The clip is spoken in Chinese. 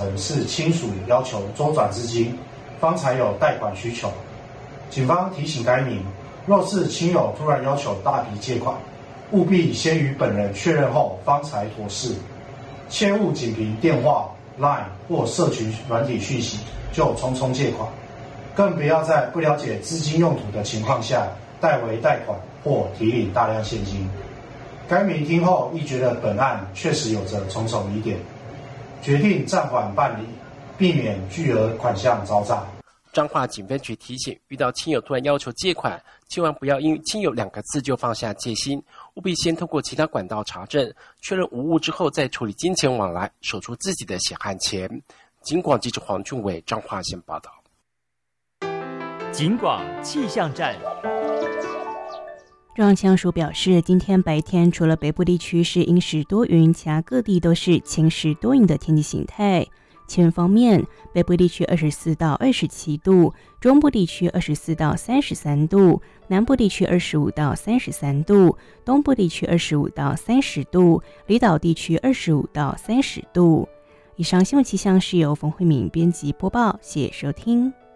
能是亲属要求周转资金，方才有贷款需求。警方提醒该名，若是亲友突然要求大笔借款，务必先与本人确认后方才妥适，切勿仅凭电话、LINE 或社群软体讯息就匆匆借款，更不要在不了解资金用途的情况下代为贷款或提领大量现金。该名听后亦觉得本案确实有着重重疑点，决定暂缓办理，避免巨额款项招诈。 彰化警分局提醒，遇到亲友突然要求借款，千万不要因亲友2个字就放下戒心，务必先通过其他管道查证，确认无误之后再处理金钱往来，守住自己的血汗钱。警广记者黄俊伟彰化县报道。 警广气象站。 中央气象署表示，今天白天除了北部地区是阴时多云，其他各地都是晴时多云的天气形态。气温方面，北部地区24到27度，中部地区24到33度，南部地区25到33度，东部地区25到30度，离岛地区25到30度。以上新闻气象是由冯慧敏编辑播报，谢谢收听。